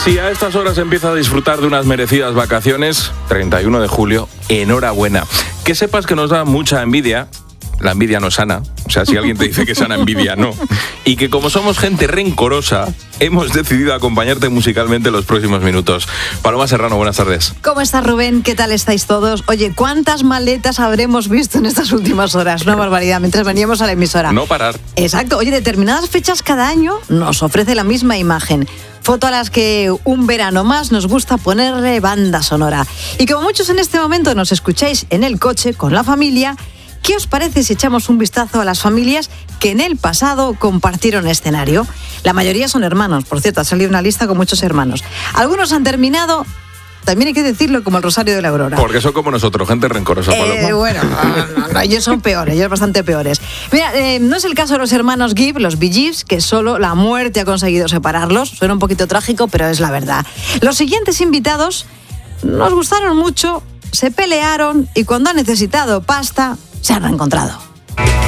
Si a estas horas empieza a disfrutar de unas merecidas vacaciones, 31 de julio, enhorabuena. Que sepas que nos da mucha envidia. La envidia no es sana. O sea, si alguien te dice que es sana envidia, no. Y que como somos gente rencorosa, hemos decidido acompañarte musicalmente los próximos minutos. Paloma Serrano, buenas tardes. ¿Cómo estás, Rubén? ¿Qué tal estáis todos? Oye, ¿cuántas maletas habremos visto en estas últimas horas? Una barbaridad, mientras veníamos a la emisora. No parar. Exacto. Oye, determinadas fechas cada año nos ofrece la misma imagen. Foto a las que un verano más nos gusta ponerle banda sonora. Y como muchos en este momento nos escucháis en el coche con la familia, ¿qué os parece si echamos un vistazo a las familias que en el pasado compartieron escenario? La mayoría son hermanos, por cierto, ha salido una lista con muchos hermanos. Algunos han terminado, también hay que decirlo, como el Rosario de la Aurora. Porque son como nosotros, gente rencorosa, Paloma. Bueno, no, ellos son peores, ellos bastante peores. Mira, no es el caso de los hermanos Gibb, los Bee Gees, que solo la muerte ha conseguido separarlos. Suena un poquito trágico, pero es la verdad. Los siguientes invitados nos gustaron mucho, se pelearon y cuando han necesitado pasta, se han reencontrado.